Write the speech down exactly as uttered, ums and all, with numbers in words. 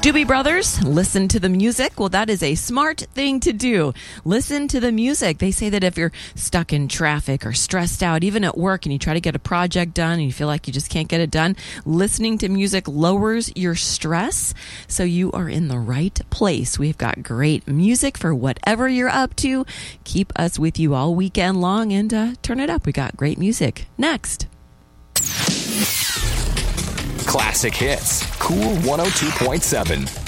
Doobie Brothers, listen to the music. Well, that is a smart thing to do. Listen to the music. They say that if you're stuck in traffic or stressed out, even at work, and you try to get a project done and you feel like you just can't get it done, listening to music lowers your stress, so you are in the right place. We've got great music for whatever you're up to. Keep us with you all weekend long and uh, turn it up. We got great music. Next. Classic hits. Cool one oh two point seven.